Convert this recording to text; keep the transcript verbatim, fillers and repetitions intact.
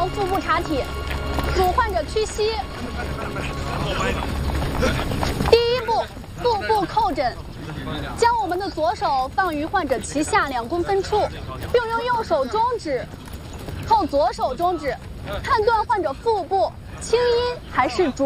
行腹部查体，主患者屈膝。第一步，腹部叩诊，将我们的左手放于患者脐下两公分处，并用右手中指扣左手中指，判断患者腹部轻阴还是主。